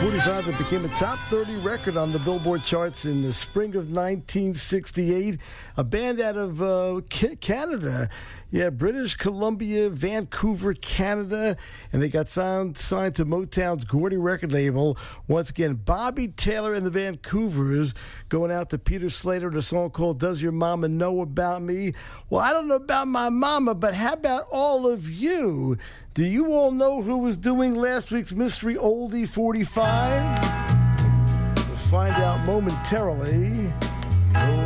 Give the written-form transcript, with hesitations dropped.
45 that became a top 30 record on the Billboard charts in the spring of 1968. A band out of Canada. Yeah, British Columbia, Vancouver, Canada. And they got signed to Motown's Gordy record label. Once again, Bobby Taylor and the Vancouvers going out to Peter Slater in a song called Does Your Mama Know About Me? Well, I don't know about my mama, but how about all of you? Do you all know who was doing last week's Mystery Oldie 45? We'll find out momentarily.